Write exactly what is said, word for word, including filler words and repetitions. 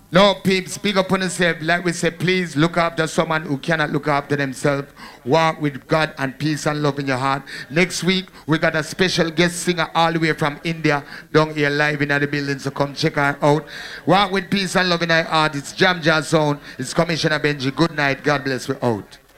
No, peeps, speak up on yourself. Like we say, please look after someone who cannot look after themselves. Walk with God and peace and love in your heart. Next week, we got a special guest singer all the way from India down here live in the building, so come check her out. Walk with peace and love in our heart. It's Jam Jazz Zone. It's Commissioner Benji. Good night. God bless. We're out.